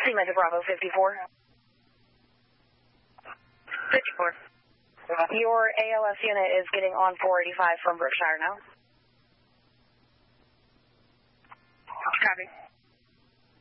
Lima to Bravo 54. 54. Your ALS unit is getting on 485 from Brookshire now.